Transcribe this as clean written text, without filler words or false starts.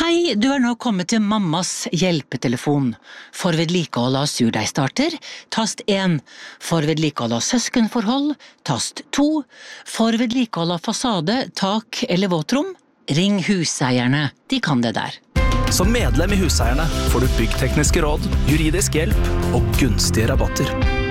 Hei, du nå kommet til mammas hjelpetelefon. For vedlikehold av surdeigstarter, tast 1. For vedlikehold av søskenforhold, tast 2. For vedlikehold av fasade, tak eller våtrom, ring huseierne. De kan det der. Som medlem i Huseierne får du byggtekniske råd, juridisk hjelp og gunstige rabatter.